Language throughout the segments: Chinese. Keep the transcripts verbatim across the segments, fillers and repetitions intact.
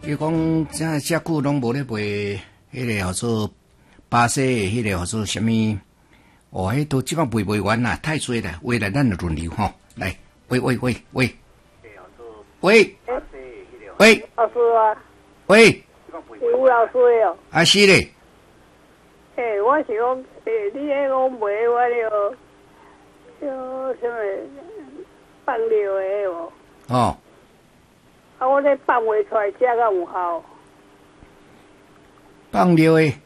伊讲遮遮久拢无咧卖迄个叫做巴西的迄个叫做什么？哦，迄都即摆卖卖完啦，太多啦，为了咱就轮流吼。来，喂喂喂喂，喂喂， 老师啊， 喂， 是吴老师哦。 啊是咧。 诶、欸，我是讲，诶、欸，你迄讲卖我了，叫什么放料的哦。 哦。 啊，我咧放袂出来，食甲有效。 放料的，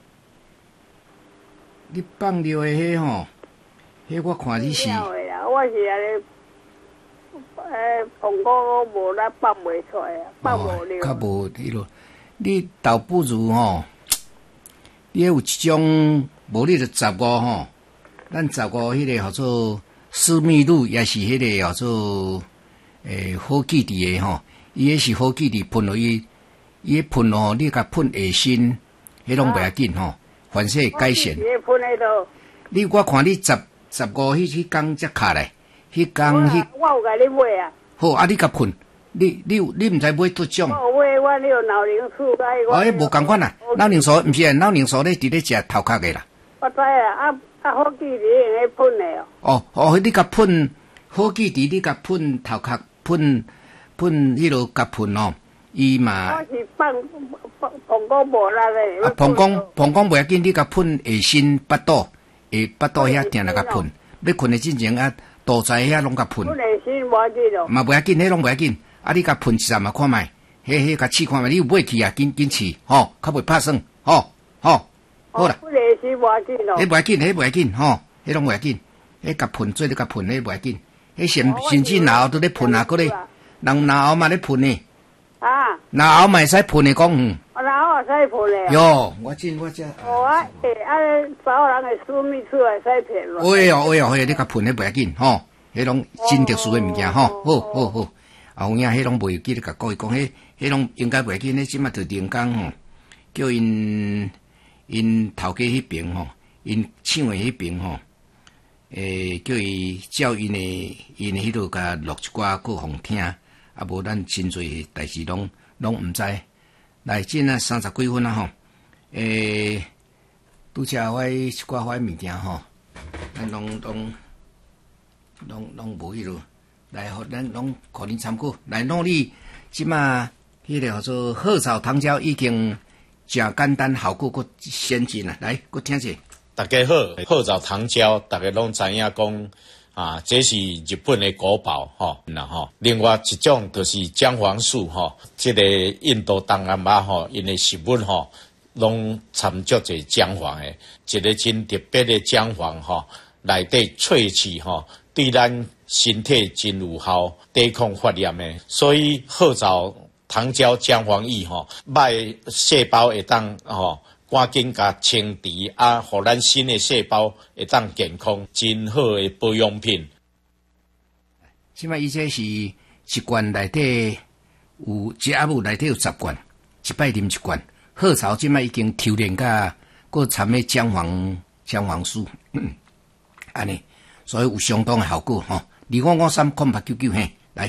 你放料的迄吼，迄我看你是。 我是安尼，诶，碰过我无咱放袂出来啊，放无了。 较无迄落，你倒不如吼，你有一种，无你就十五吼，咱十五迄个叫做私密露，也是迄个叫做诶好记伫的吼，伊迄是好记伫喷落伊，伊迄喷吼，你甲喷下身，迄拢袂要紧吼，凡是会改善。 你喷喺度。 你我看你十十五迄迄工才卡来，迄工迄。 我有甲你买啊。 好，啊你甲喷，你你你毋知买多种。 我买我有老宁素甲伊。 哦，迄无共款啦，老宁素毋是啊，老宁素咧伫咧食头壳的啦。 我知啊，啊啊好记伫用咧喷的哦。 哦哦，你甲喷好记伫你甲喷头壳喷喷迄落甲喷哦，伊嘛。 我是放放膀胱无力的。 啊，膀胱膀胱袂要紧，你甲喷下身巴肚，下巴肚遐定来甲喷，要困的之前啊，肚脐遐拢甲喷。 喷下身无要紧哦。 嘛袂要紧，迄拢袂要紧。啊，你甲喷一下嘛，看卖，迄迄甲试看卖，你有买去啊？紧紧试，吼，较袂拍算，吼吼，好啦。 喷下身无要紧哦。 迄袂要紧，迄袂要紧，吼，迄拢袂要紧。迄甲喷做咧甲喷，迄袂要紧。迄甚甚至脑都咧喷啊，搁咧，人脑后嘛咧喷呢。 啊。 脑后嘛会使喷的讲嗯。 我脑后使喷的。 哟，我真我真。 哦啊，诶，啊，找人的私密处会使骗咯。 喂哦喂哦，迄你甲喷迄袂要紧，吼，迄拢真特殊的物件，吼，好好好。啊，有影迄拢袂记得甲各位讲，迄迄拢应该袂紧，迄即马就人工吼，叫因因头家迄边吼，因厂的迄边吼，诶，叫伊照因的因迄落甲录一寡各互听，啊无咱真侪代志拢拢毋知。来，今仔三十几分啊吼，诶，拄则我一寡块物件吼，咱拢拢拢拢无迄落。来，互咱拢互恁参考。来，努力即马迄个叫做褐草糖胶已经真简单，效果佫先进啦。来，佫听者。 大家好，褐草糖胶，大家拢知影讲啊，这是日本的国宝吼，然后另外一种就是姜黄素吼，这个印度东南亚吼，因为食物吼拢掺足侪姜黄的，一个真特别的姜黄吼，内底萃取吼，对咱身体真有效，抵抗发炎的，所以褐草糖胶姜黄液吼，歹细胞会当吼，赶紧甲清除啊，互咱新的细胞会当健康，真好的保养品。 即摆伊这是一罐内底有一盒内底有十罐，一摆啉一罐。褐草即摆已经抽炼甲，佮掺咧姜黄姜黄素，安尼，所以有相当的效果吼。二五五三空八九九嘿，来。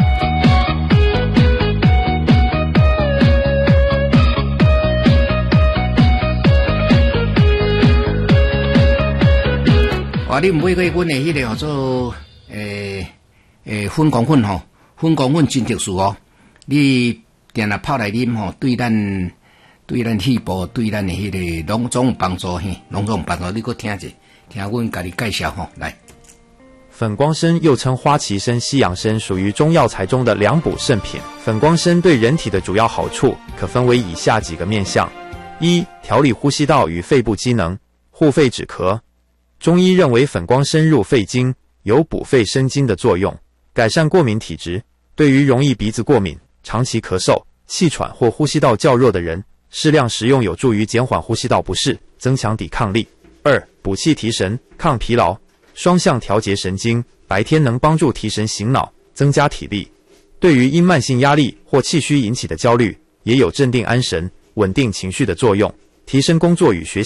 哇！你毋买过阮的迄个叫做诶诶粉光粉吼，粉光粉真特殊哦。你定定泡来啉吼，对咱对咱肺部、对咱的迄个拢总有帮助嘿，拢总有帮助。你搁听者，听阮家己介绍吼，来。 粉光参又称花旗参、西洋参，属于中药材中的良补圣品。粉光参对人体的主要好处可分为以下几个面向：一、调理呼吸道与肺部机能，护肺止咳。中医认为粉光参入肺经，有补肺生津的作用，改善过敏体质。对于容易鼻子过敏、长期咳嗽、气喘或呼吸道较弱的人，适量食用有助于减缓呼吸道不适，增强抵抗力。二、补气提神，抗疲劳。双向调节神经，白天能帮助提神醒脑，增加体力。对于因慢性压力或气虚引起的焦虑，也有镇定安神、稳定情绪的作用，提升工作与学习